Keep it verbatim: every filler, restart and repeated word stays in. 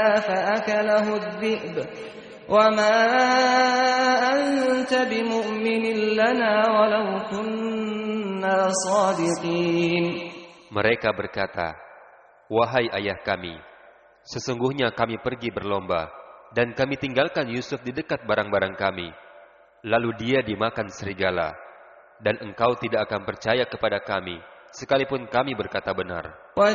فأكله الذئب وما أنت بمؤمن لنا ولو كنا صادقين. Mereka berkata, wahai ayah kami, sesungguhnya kami pergi berlomba dan kami tinggalkan Yusuf di dekat barang-barang kami. Lalu dia dimakan serigala dan engkau tidak akan percaya kepada kami sekalipun kami berkata benar.